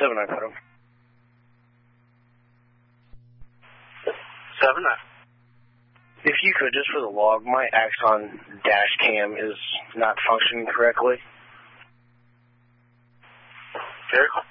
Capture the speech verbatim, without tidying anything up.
seven nine, put him. seven nine. If you could, just for the log, my Axon dash cam is not functioning correctly. Very cool.